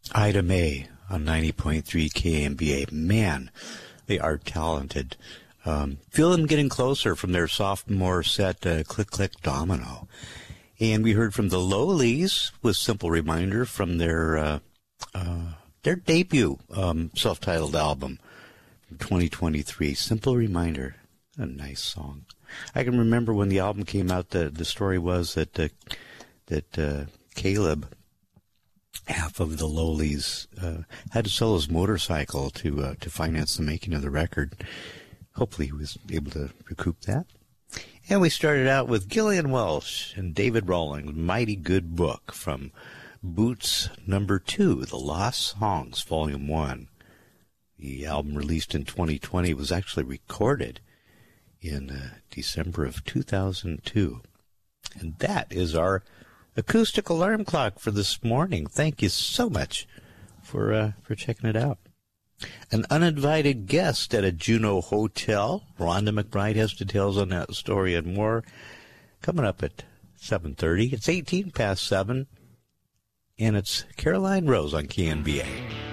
Ida May on 90.3 KMBA. Man, they are talented. Feel them getting closer from their sophomore set, Click Click Domino. And we heard from the Lowlies with Simple Reminder from their debut self-titled album from 2023. Simple Reminder, a nice song. I can remember when the album came out, the story was that Caleb, half of the Lowlies, had to sell his motorcycle to finance the making of the record. Hopefully he was able to recoup that. And we started out with Gillian Welch and David Rawlings' Mighty Good Book from Boots No. 2, The Lost Songs, Volume 1. The album released in 2020 was actually recorded in December of 2002. And that is our acoustic alarm clock for this morning. Thank you so much for checking it out. An uninvited guest at a Juneau hotel. Rhonda McBride has details on that story and more coming up at 7:30. It's 18 past 7, and it's Caroline Rose on KNBA.